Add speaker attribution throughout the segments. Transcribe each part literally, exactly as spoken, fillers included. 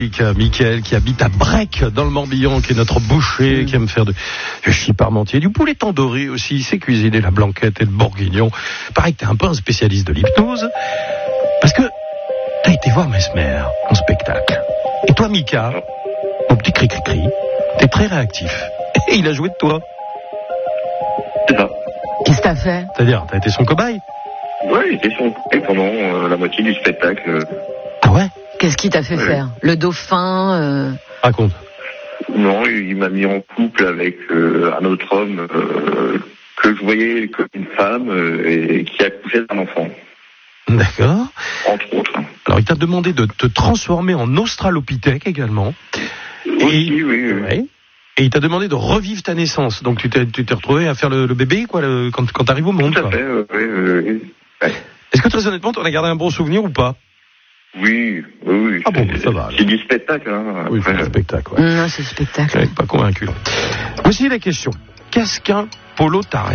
Speaker 1: Mickaël qui habite à Brec dans le Morbihan, qui est notre boucher, mmh. qui aime faire de, du ch'ti parmentier, du poulet tandoori aussi, il sait cuisiner la blanquette et le bourguignon. Pareil que t'es un peu un spécialiste de l'hypnose, parce que t'as été voir Mesmer en spectacle. Et toi, Mika, mon petit cri-cri-cri, t'es très réactif. Et il a joué de toi.
Speaker 2: C'est ça.
Speaker 3: Qu'est-ce que t'as fait ?
Speaker 1: C'est-à-dire, t'as été son cobaye ?
Speaker 2: Ouais, il était son cobaye pendant euh, la moitié du spectacle.
Speaker 1: Ah ouais ?
Speaker 3: Qu'est-ce qu'il t'a fait ouais. faire ? Le dauphin euh...
Speaker 1: Raconte.
Speaker 2: Non, il m'a mis en couple avec euh, un autre homme euh, que je voyais comme une femme euh, et qui accouchait d'un enfant.
Speaker 1: D'accord.
Speaker 2: Entre autres.
Speaker 1: Alors, il t'a demandé de te transformer en australopithèque également.
Speaker 2: Oui, et... oui, oui.
Speaker 1: Ouais. Et il t'a demandé de revivre ta naissance. Donc, tu t'es, tu t'es retrouvé à faire le, le bébé, quoi, le, quand, quand t'arrives au monde.
Speaker 2: Tout à
Speaker 1: quoi.
Speaker 2: fait, euh, oui, euh, ouais.
Speaker 1: Est-ce que, très honnêtement, tu en as gardé un bon souvenir ou pas ?
Speaker 2: Oui, oui, oui.
Speaker 1: Ah bon, ça va.
Speaker 2: C'est du spectacle, hein.
Speaker 1: Oui, c'est du spectacle, ouais.
Speaker 3: Non, c'est du spectacle.
Speaker 1: Ouais, pas convaincu. Voici la question. Qu'est-ce qu'un polotarien ?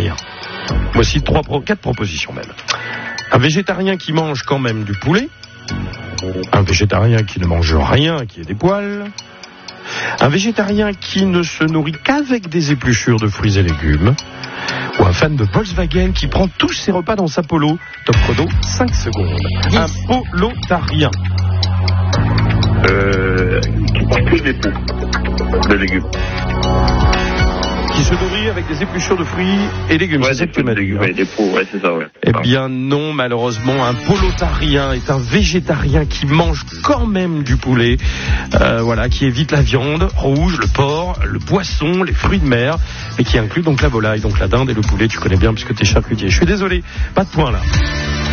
Speaker 1: Voici trois, pro- quatre propositions même. Un végétarien qui mange quand même du poulet. Un végétarien qui ne mange rien, qui ait des poils. Un végétarien qui ne se nourrit qu'avec des épluchures de fruits et légumes. Ou un fan de Volkswagen qui prend tous ses repas dans sa polo. Top chrono, cinq secondes.
Speaker 3: dix.
Speaker 1: Un polotarien.
Speaker 2: Euh, qui mange que des pots de légumes.
Speaker 1: Qui se nourrit avec des épluchures de fruits et légumes.
Speaker 2: Ouais,
Speaker 1: c'est
Speaker 2: des
Speaker 1: ça que tu m'as dit.
Speaker 2: ouais, des pots, ouais, c'est ça, ouais.
Speaker 1: Eh bien non, malheureusement, un polotarien est un végétarien qui mange quand même du poulet, euh, voilà, qui évite la viande rouge, le porc, le poisson, les fruits de mer, et qui inclut donc la volaille, donc la dinde et le poulet. Tu connais bien puisque t'es charcutier. Je suis désolé, pas de point là.